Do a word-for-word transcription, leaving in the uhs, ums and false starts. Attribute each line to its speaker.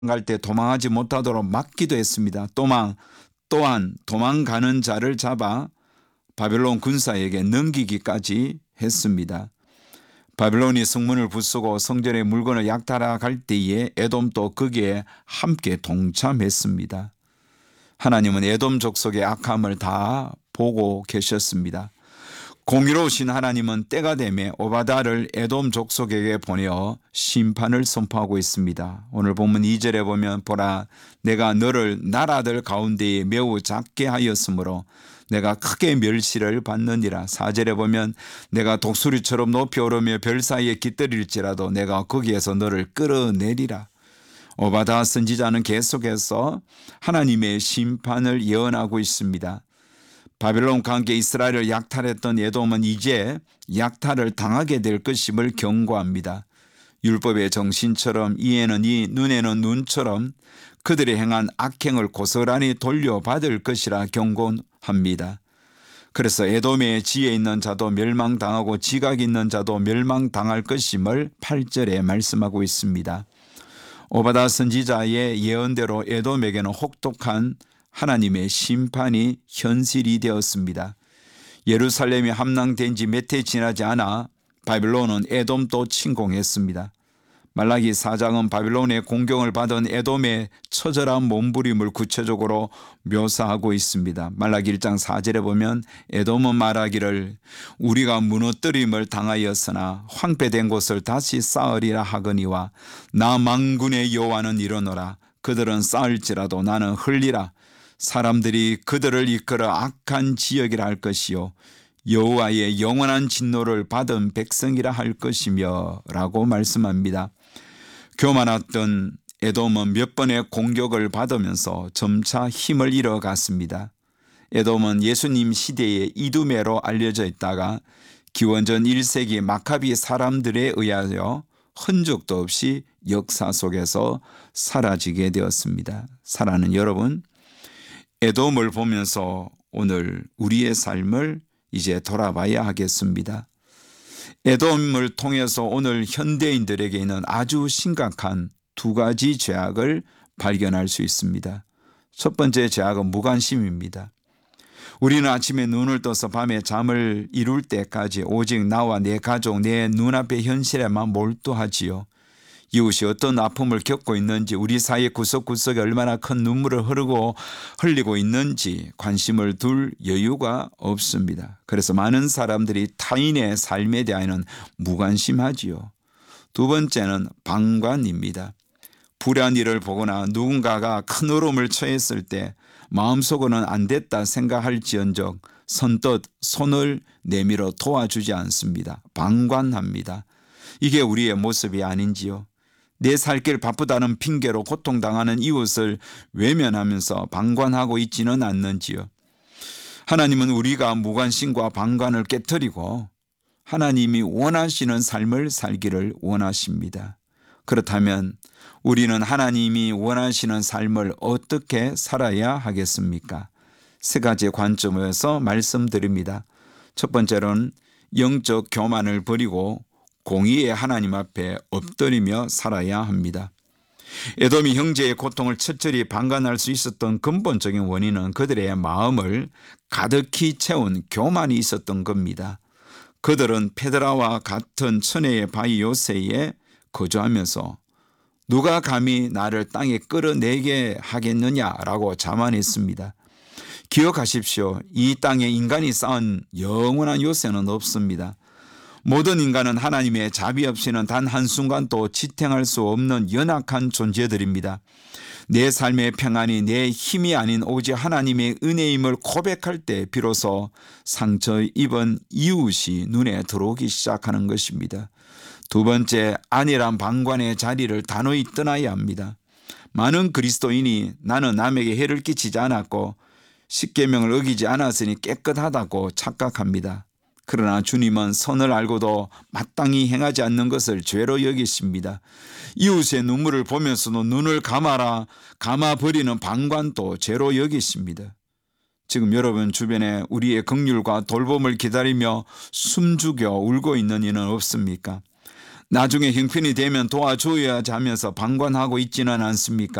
Speaker 1: 갈 때 도망하지 못하도록 막기도 했습니다. 또한 또한 도망가는 자를 잡아 바벨론 군사에게 넘기기까지 했습니다. 바벨론이 성문을 부수고 성전의 물건을 약탈하갈 때에 에돔도 거기에 함께 동참했습니다. 하나님은 에돔 족속의 악함을 다 보고 계셨습니다. 공의로우신 하나님은 때가 되매 오바다를 에돔 족속에게 보내어 심판을 선포하고 있습니다. 오늘 본문 이 절에 보면 보라 내가 너를 나라들 가운데에 매우 작게 하였으므로 내가 크게 멸시를 받느니라. 사 절에 보면 내가 독수리처럼 높이 오르며 별 사이에 깃들일지라도 내가 거기에서 너를 끌어내리라. 오바다 선지자는 계속해서 하나님의 심판을 예언하고 있습니다. 바벨론과 함께 이스라엘을 약탈했던 에돔은 이제 약탈을 당하게 될 것임을 경고합니다. 율법의 정신처럼 이에는 이 눈에는 눈처럼 그들이 행한 악행을 고스란히 돌려받을 것이라 경고합니다. 그래서 에돔의 지혜 있는 자도 멸망당하고 지각 있는 자도 멸망당할 것임을 팔 절에 말씀하고 있습니다. 오바다 선지자의 예언대로 에돔에게는 혹독한 하나님의 심판이 현실이 되었습니다. 예루살렘이 함락된 지 몇 해 지나지 않아 바벨론은 에돔도 침공했습니다. 말라기 사 장은 바벨론의 공경을 받은 에돔의 처절한 몸부림을 구체적으로 묘사하고 있습니다. 말라기 일 장 사 절에 보면 에돔은 말하기를 우리가 무너뜨림을 당하였으나 황폐된 곳을 다시 쌓으리라 하거니와 나 만군의 여호와는 이르노라 그들은 쌓을지라도 나는 흘리라. 사람들이 그들을 이끌어 악한 지역이라 할 것이요 여호와의 영원한 진노를 받은 백성이라 할 것이며 라고 말씀합니다. 교만했던 에돔은 몇 번의 공격을 받으면서 점차 힘을 잃어갔습니다. 에돔은 예수님 시대의 이두메로 알려져 있다가 기원전 일 세기 마카비 사람들에 의하여 흔적도 없이 역사 속에서 사라지게 되었습니다. 사랑하는 여러분, 에돔을 보면서 오늘 우리의 삶을 이제 돌아봐야 하겠습니다. 에돔을 통해서 오늘 현대인들에게는 아주 심각한 두 가지 죄악을 발견할 수 있습니다. 첫 번째 죄악은 무관심입니다. 우리는 아침에 눈을 떠서 밤에 잠을 이룰 때까지 오직 나와 내 가족, 내 눈앞의 현실에만 몰두하지요. 이웃이 어떤 아픔을 겪고 있는지, 우리 사이의 구석구석에 얼마나 큰 눈물을 흐르고 흘리고 있는지 관심을 둘 여유가 없습니다. 그래서 많은 사람들이 타인의 삶에 대하여는 무관심하지요. 두 번째는 방관입니다. 불의한 일을 보거나 누군가가 큰 어려움을 처했을 때 마음속으로는 안 됐다 생각할지언정 선뜻 손을 내밀어 도와주지 않습니다. 방관합니다. 이게 우리의 모습이 아닌지요. 내 살 길 바쁘다는 핑계로 고통당하는 이웃을 외면하면서 방관하고 있지는 않는지요. 하나님은 우리가 무관심과 방관을 깨뜨리고 하나님이 원하시는 삶을 살기를 원하십니다. 그렇다면 우리는 하나님이 원하시는 삶을 어떻게 살아야 하겠습니까? 세 가지 관점에서 말씀드립니다. 첫 번째로는 영적 교만을 버리고 공의의 하나님 앞에 엎드리며 살아야 합니다. 에돔이 형제의 고통을 철저히 방관할 수 있었던 근본적인 원인은 그들의 마음을 가득히 채운 교만이 있었던 겁니다. 그들은 페드라와 같은 천혜의 바위 요새에 거주하면서 누가 감히 나를 땅에 끌어내게 하겠느냐라고 자만했습니다. 기억하십시오. 이 땅에 인간이 쌓은 영원한 요새는 없습니다. 모든 인간은 하나님의 자비 없이는 단 한순간도 지탱할 수 없는 연약한 존재들입니다. 내 삶의 평안이 내 힘이 아닌 오직 하나님의 은혜임을 고백할 때 비로소 상처 입은 이웃이 눈에 들어오기 시작하는 것입니다. 두 번째, 안일한 방관의 자리를 단호히 떠나야 합니다. 많은 그리스도인이 나는 남에게 해를 끼치지 않았고 십계명을 어기지 않았으니 깨끗하다고 착각합니다. 그러나 주님은 선을 알고도 마땅히 행하지 않는 것을 죄로 여기십니다. 이웃의 눈물을 보면서도 눈을 감아라 감아버리는 방관도 죄로 여기십니다. 지금 여러분 주변에 우리의 긍휼과 돌봄을 기다리며 숨죽여 울고 있는 이는 없습니까? 나중에 형편이 되면 도와줘야지 하면서 방관하고 있지는 않습니까?